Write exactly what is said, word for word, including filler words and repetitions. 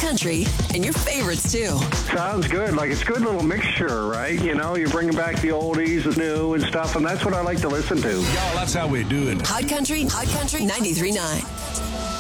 country, and your favorites too. Sounds good. Like, it's a good little mixture, right? You know, you're bringing back the oldies, the new and stuff, and that's what I like to listen to. Y'all, that's how we do it. Hot Country, Hot Country ninety-three point nine.